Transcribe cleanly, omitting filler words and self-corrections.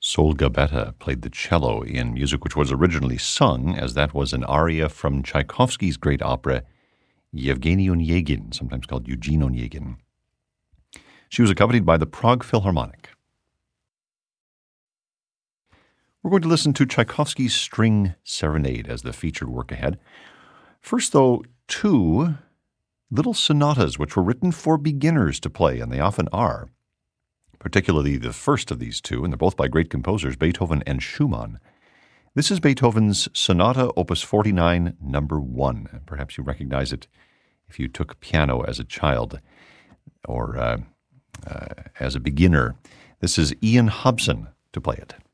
Sol Gabetta played the cello in music which was originally sung, as that was an aria from Tchaikovsky's great opera, Yevgeny Onegin, sometimes called Eugene Onegin. She was accompanied by the Prague Philharmonic. We're going to listen to Tchaikovsky's String Serenade as the featured work ahead. First, though, two little sonatas which were written for beginners to play, and they often are. Particularly the first of these two, and they're both by great composers, Beethoven and Schumann. This is Beethoven's Sonata Opus 49, number 1. Perhaps you recognize it if you took piano as a child or as a beginner. This is Ian Hobson to play it.